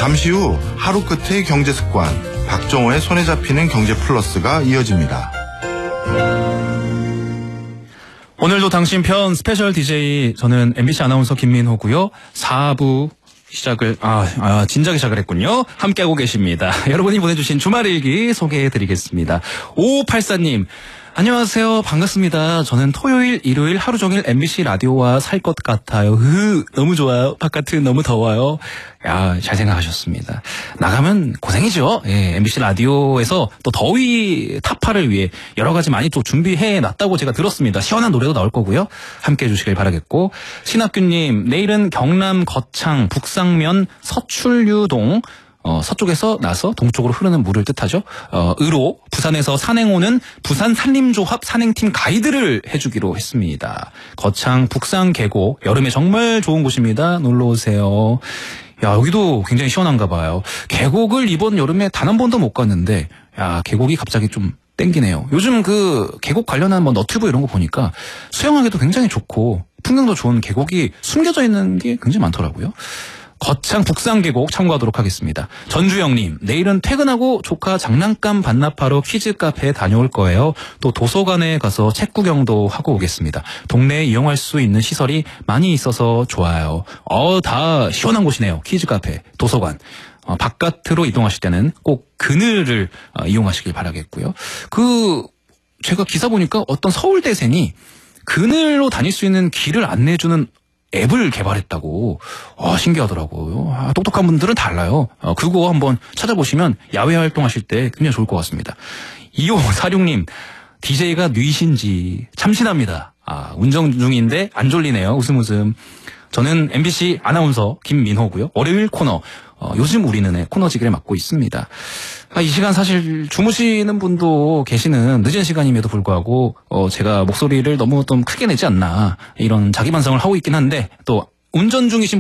잠시 후 하루 끝의 경제 습관, 박정호의 손에 잡히는 경제 플러스가 이어집니다. 오늘도 당신 편 스페셜 DJ, 저는 MBC 아나운서 김민호고요. 4부 시작을 진작에 시작을 했군요. 함께하고 계십니다. 여러분이 보내주신 주말일기 소개해드리겠습니다. 5584님, 안녕하세요. 반갑습니다. 저는 토요일, 일요일 하루 종일 MBC 라디오와 살 것 같아요. 너무 좋아요. 바깥은 너무 더워요. 야, 잘 생각하셨습니다. 나가면 고생이죠. 예, MBC 라디오에서 또 더위 타파를 위해 여러 가지 많이 또 준비해 놨다고 제가 들었습니다. 시원한 노래도 나올 거고요. 함께 해주시길 바라겠고, 신학규님, 내일은 경남 거창 북상면 서출유동, 서쪽에서 나서 동쪽으로 흐르는 물을 뜻하죠. 으로 부산에서 산행 오는 부산 산림조합 산행팀 가이드를 해주기로 했습니다. 거창 북상 계곡, 여름에 정말 좋은 곳입니다. 놀러 오세요. 야, 여기도 굉장히 시원한가 봐요. 계곡을 이번 여름에 단 한 번도 못 갔는데, 야, 계곡이 갑자기 좀 땡기네요. 요즘 그 계곡 관련한 뭐 너튜브 이런 거 보니까 수영하기도 굉장히 좋고 풍경도 좋은 계곡이 숨겨져 있는 게 굉장히 많더라고요. 거창 북상계곡 참고하도록 하겠습니다. 전주영님, 내일은 퇴근하고 조카 장난감 반납하러 퀴즈 카페에 다녀올 거예요. 또 도서관에 가서 책 구경도 하고 오겠습니다. 동네에 이용할 수 있는 시설이 많이 있어서 좋아요. 다 시원한 곳이네요. 퀴즈 카페, 도서관. 바깥으로 이동하실 때는 꼭 그늘을 이용하시길 바라겠고요. 제가 기사 보니까 어떤 서울대생이 그늘로 다닐 수 있는 길을 안내해주는 앱을 개발했다고. 신기하더라고요. 똑똑한 분들은 달라요. 그거 한번 찾아보시면 야외 활동하실 때 굉장히 좋을 것 같습니다. 2546님, DJ가 뉘신지 참신합니다. 운전 중인데 안 졸리네요. 웃음. 저는 MBC 아나운서 김민호고요. 월요일 코너, 요즘 우리는 코너지기를 맡고 있습니다. 이 시간 사실 주무시는 분도 계시는 늦은 시간임에도 불구하고 제가 목소리를 너무 좀 크게 내지 않나, 이런 자기 반성을 하고 있긴 한데, 또 운전 중이신